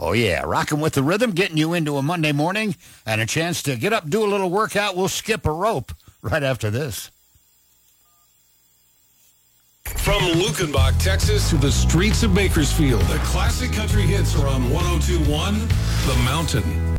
Oh, yeah, rocking with the rhythm, getting you into a Monday morning, and a chance to get up, do a little workout. We'll skip a rope right after this. From Lukenbach, Texas, to the streets of Bakersfield, the classic country hits are on 102.1 The Mountain.